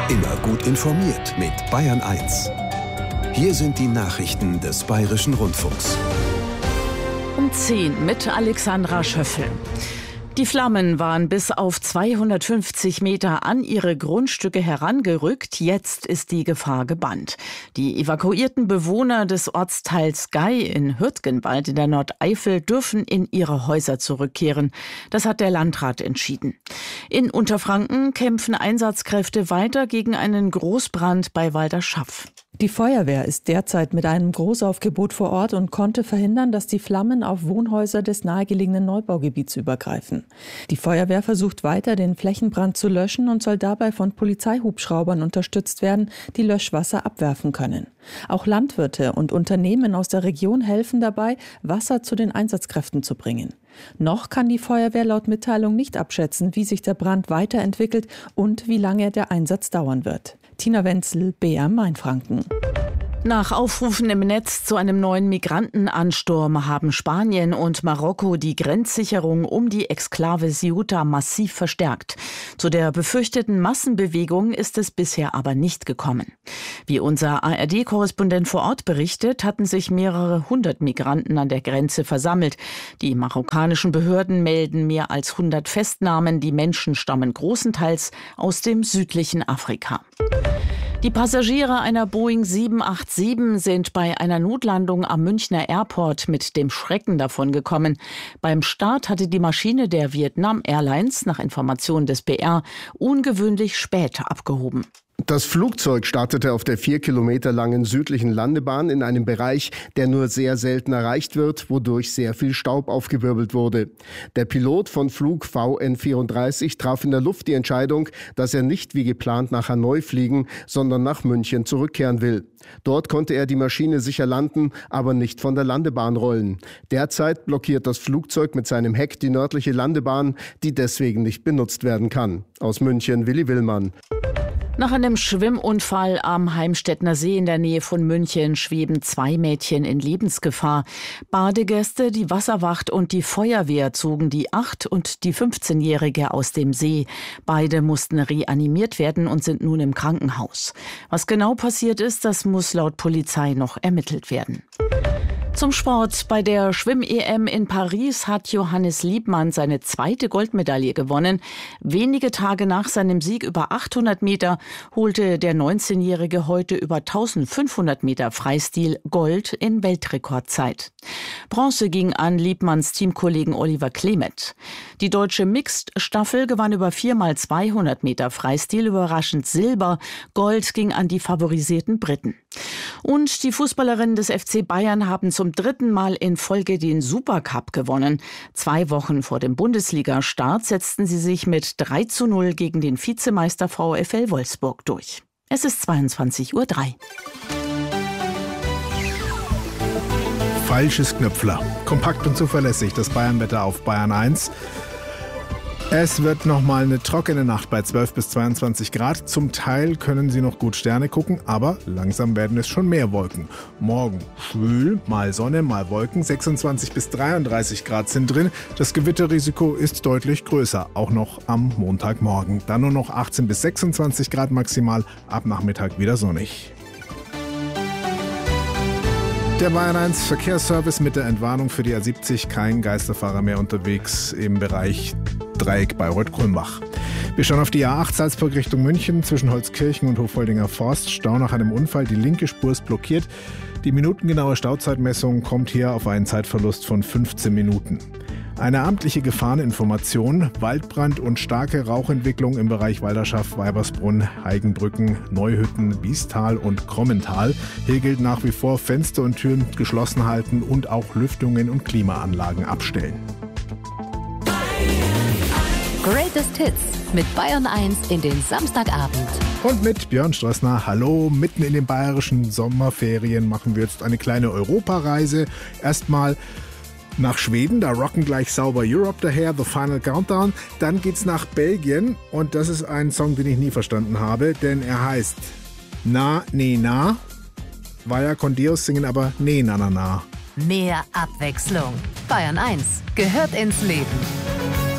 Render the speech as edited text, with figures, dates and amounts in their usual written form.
Immer gut informiert mit Bayern 1. Hier sind die Nachrichten des Bayerischen Rundfunks. Um 10 mit Alexandra Schöffel. Die Flammen waren bis auf 250 Meter an ihre Grundstücke herangerückt. Jetzt ist die Gefahr gebannt. Die evakuierten Bewohner des Ortsteils Gey in Hürtgenwald in der Nordeifel dürfen in ihre Häuser zurückkehren. Das hat der Landrat entschieden. In Unterfranken kämpfen Einsatzkräfte weiter gegen einen Großbrand bei Walderschaff. Die Feuerwehr ist derzeit mit einem Großaufgebot vor Ort und konnte verhindern, dass die Flammen auf Wohnhäuser des nahegelegenen Neubaugebiets übergreifen. Die Feuerwehr versucht weiter, den Flächenbrand zu löschen und soll dabei von Polizeihubschraubern unterstützt werden, die Löschwasser abwerfen können. Auch Landwirte und Unternehmen aus der Region helfen dabei, Wasser zu den Einsatzkräften zu bringen. Noch kann die Feuerwehr laut Mitteilung nicht abschätzen, wie sich der Brand weiterentwickelt und wie lange der Einsatz dauern wird. Tina Wenzel, BR Mainfranken. Nach Aufrufen im Netz zu einem neuen Migrantenansturm haben Spanien und Marokko die Grenzsicherung um die Exklave Ceuta massiv verstärkt. Zu der befürchteten Massenbewegung ist es bisher aber nicht gekommen. Wie unser ARD-Korrespondent vor Ort berichtet, hatten sich mehrere hundert Migranten an der Grenze versammelt. Die marokkanischen Behörden melden mehr als 100 Festnahmen. Die Menschen stammen großenteils aus dem südlichen Afrika. Die Passagiere einer Boeing 787 sind bei einer Notlandung am Münchner Airport mit dem Schrecken davongekommen. Beim Start hatte die Maschine der Vietnam Airlines nach Informationen des BR ungewöhnlich spät abgehoben. Das Flugzeug startete auf der 4 Kilometer langen südlichen Landebahn in einem Bereich, der nur sehr selten erreicht wird, wodurch sehr viel Staub aufgewirbelt wurde. Der Pilot von Flug VN34 traf in der Luft die Entscheidung, dass er nicht wie geplant nach Hanoi fliegen, sondern nach München zurückkehren will. Dort konnte er die Maschine sicher landen, aber nicht von der Landebahn rollen. Derzeit blockiert das Flugzeug mit seinem Heck die nördliche Landebahn, die deswegen nicht benutzt werden kann. Aus München, Willi Willmann. Nach einem Schwimmunfall am Heimstettner See in der Nähe von München schweben 2 Mädchen in Lebensgefahr. Badegäste, die Wasserwacht und die Feuerwehr zogen die 8- und die 15-Jährige aus dem See. Beide mussten reanimiert werden und sind nun im Krankenhaus. Was genau passiert ist, das muss laut Polizei noch ermittelt werden. Zum Sport. Bei der Schwimm-EM in Paris hat Johannes Liebmann seine 2. Goldmedaille gewonnen. Wenige Tage nach seinem Sieg über 800 Meter holte der 19-Jährige heute über 1500 Meter Freistil Gold in Weltrekordzeit. Bronze ging an Liebmanns Teamkollegen Oliver Klemet. Die deutsche Mixed-Staffel gewann über 4x200 Meter Freistil überraschend Silber. Gold ging an die favorisierten Briten. Und die Fußballerinnen des FC Bayern haben zum 3. Mal in Folge den Supercup gewonnen. 2 Wochen vor dem Bundesliga-Start setzten sie sich mit 3:0 gegen den Vizemeister VfL Wolfsburg durch. Es ist 22:03 Uhr. Falsches Knöpfler. Kompakt und zuverlässig, das Bayernwetter auf Bayern 1. Es wird nochmal eine trockene Nacht bei 12 bis 22 Grad. Zum Teil können Sie noch gut Sterne gucken, aber langsam werden es schon mehr Wolken. Morgen schwül, mal Sonne, mal Wolken. 26 bis 33 Grad sind drin. Das Gewitterrisiko ist deutlich größer, auch noch am Montagmorgen. Dann nur noch 18 bis 26 Grad maximal, ab Nachmittag wieder sonnig. Der Bayern 1 Verkehrsservice mit der Entwarnung für die A70. Kein Geisterfahrer mehr unterwegs im Bereich Dreieck Bayreuth-Kulmbach. Wir schauen auf die A8 Salzburg Richtung München zwischen Holzkirchen und Hoffoldinger Forst. Stau nach einem Unfall, die linke Spur ist blockiert. Die minutengenaue Stauzeitmessung kommt hier auf einen Zeitverlust von 15 Minuten. Eine amtliche Gefahreninformation, Waldbrand und starke Rauchentwicklung im Bereich Walderschaff, Weibersbrunn, Heigenbrücken, Neuhütten, Biestal und Krommental. Hier gilt nach wie vor Fenster und Türen geschlossen halten und auch Lüftungen und Klimaanlagen abstellen. Greatest Hits mit Bayern 1 in den Samstagabend. Und mit Björn Strössner, hallo, mitten in den bayerischen Sommerferien machen wir jetzt eine kleine Europareise. Erstmal nach Schweden, da rocken gleich Sauber Europe daher, The Final Countdown. Dann geht's nach Belgien und das ist ein Song, den ich nie verstanden habe, denn er heißt Na, Nee, Na. Vaya con Dios singen aber Nee, Na, Na, Na. Mehr Abwechslung. Bayern 1 gehört ins Leben.